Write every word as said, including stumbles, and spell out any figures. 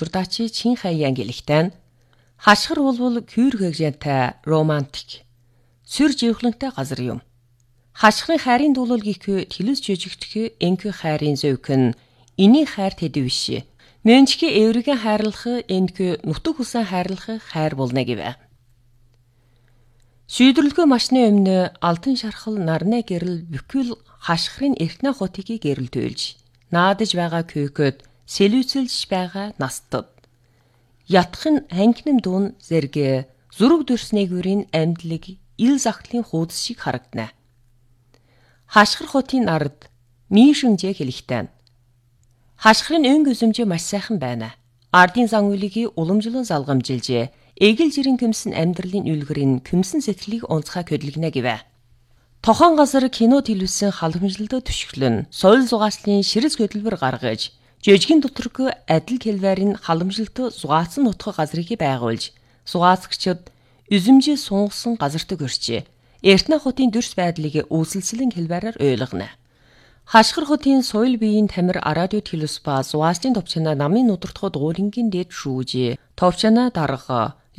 удирдаачи Чин Хайян гэлихтэн хашгир болвол кюргэжэнтэй романтик сүр живхлэнтэй газар юм. Хашгирын хайрын дуулал гихүү тэлэс жижигтгий энхүү хайрын зөвкөн эний хайр тэдэвши. Мөнчки эврэгэн хайрлах энхүү нутаг хүсэн хайрлах хайр болно гэвэ. Шийдвэрлэгээ машны өмнө алтан шархал нарны гэрэл бүхэл хашгирын эртнэ хотыг гэрэл төлж наадаж байгаа күйкөд сэлүүцэлж байгаа настад ятхын ханкным дуун зэрэг зүрэг дүрсний гүрийн амьдлыг ил захтлын хуудас шиг харагдана. Хашгир хотын ард мишүнжээ хэлихтэн. Хашгирын өн гүзэмжээ маш сайхан байна. Ардын зан үйлийг уламжлан залгамжилжээ. Эгэл жирийн көмсөн амьдралын үлгэрийн көмсөн сэтгэлийг онцгой көдлөгнө гэвэ. Тохон газар кино телевизэн халамжилтад түшиглэн, соёл зугааслын ширэс хөдөлбөр гаргаж, жижигэн доторгүй адил хэлбэрийн халамжилтад зугаацсан нутаг газрыг байгуулж, зугаацагчид үзэмжээ сунгасан газарт гөрчээ. Эртнэ хотын дүрс байдлыг үүсэлцлэн хэлбэрээр ойлгоно. Хашгир хотын соёл биеийн тамир радио телевиз ба зугааслын товчнаа намын нудартхад уулингийн дэд шүүжээ. Товчнаа дарга